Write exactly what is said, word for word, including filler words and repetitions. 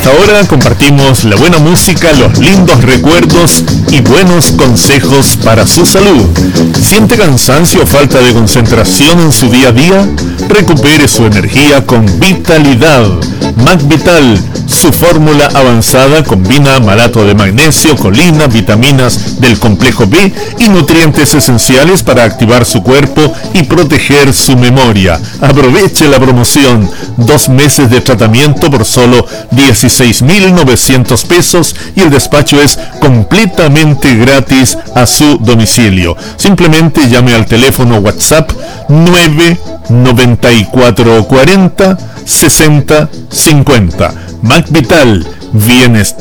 esta hora compartimos la buena música, los lindos recuerdos y buenos consejos para su salud. ¿Siente cansancio o falta de concentración en su día a día? Recupere su energía con vitalidad. MacVital, su fórmula avanzada combina malato de magnesio, colina, vitaminas del complejo B y nutrientes esenciales para activar su cuerpo y proteger su memoria. Aproveche la promoción, dos meses de tratamiento por solo dieciséis mil novecientos pesos y el despacho es completamente gratis a su domicilio. Simplemente llame al teléfono WhatsApp nueve noventa y cuatro cuarenta sesenta cincuenta. MacVital, bienestar